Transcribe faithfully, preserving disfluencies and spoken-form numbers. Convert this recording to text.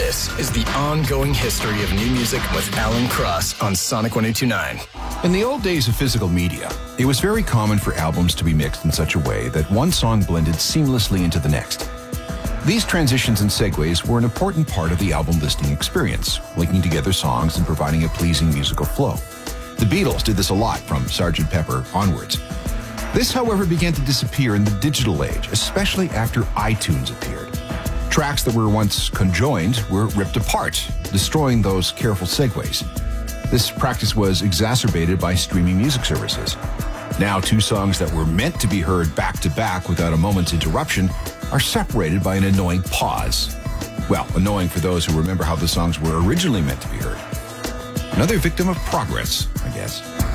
This is the ongoing history of new music with Alan Cross on Sonic one oh two point nine. In the old days of physical media, it was very common for albums to be mixed in such a way that one song blended seamlessly into the next. These transitions and segues were an important part of the album listening experience, linking together songs and providing a pleasing musical flow. The Beatles did this a lot from Sergeant Pepper onwards. This, however, began to disappear in the digital age, especially after iTunes appeared. Tracks that were once conjoined were ripped apart, destroying those careful segues. This practice was exacerbated by streaming music services. Now, two songs that were meant to be heard back-to-back without a moment's interruption are separated by an annoying pause. Well, annoying for those who remember how the songs were originally meant to be heard. Another victim of progress, I guess.